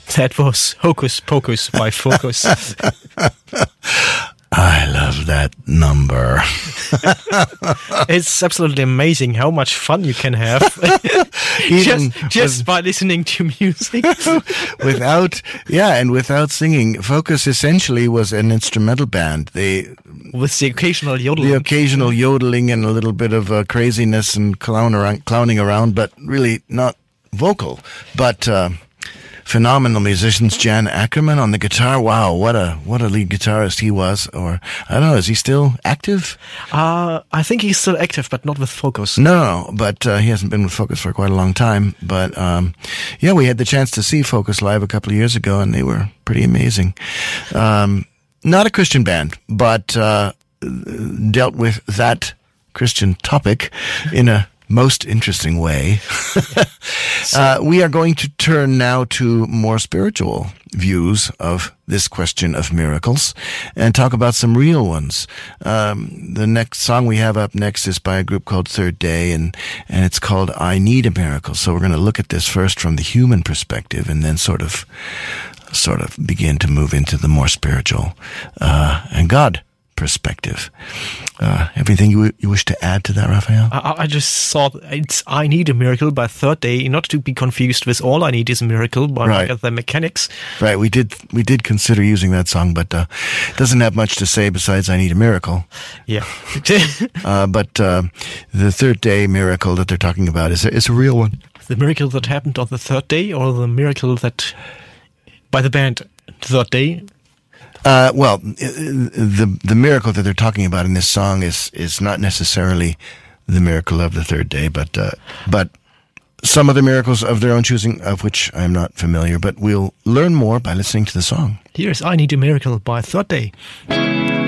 That was Hocus Pocus by Focus. I love that number. It's absolutely amazing how much fun you can have just by listening to music. without singing. Focus essentially was an instrumental band. With the occasional yodeling. The occasional yodeling and a little bit of craziness and clowning around, but really not vocal. But phenomenal musicians. Jan Ackerman on the guitar. Wow, what a lead guitarist he was. Or I don't know, is he still active? I think he's still active, but not with Focus. No, but he hasn't been with Focus for quite a long time. But we had the chance to see Focus live a couple of years ago, and they were pretty amazing. Not a Christian band, but dealt with that Christian topic in a most interesting way. We are going to turn now to more spiritual views of this question of miracles and talk about some real ones. The next song we have up next is by a group called Third Day, and it's called I Need a Miracle. So we're going to look at this first from the human perspective and then sort of begin to move into the more spiritual and God perspective. Everything you wish to add to that, Raphael? I just thought it's I Need a Miracle by Third Day, not to be confused with All I Need is a Miracle by the Mechanics. Right, we did consider using that song, but it doesn't have much to say besides I Need a Miracle. Yeah. But the Third Day miracle that they're talking about is a real one. The miracle that happened on the third day, or the miracle that by the band Third Day? The miracle that they're talking about in this song is not necessarily the miracle of the third day, but some other miracles of their own choosing, of which I am not familiar. But we'll learn more by listening to the song. Here's I Need a Miracle by Third Day.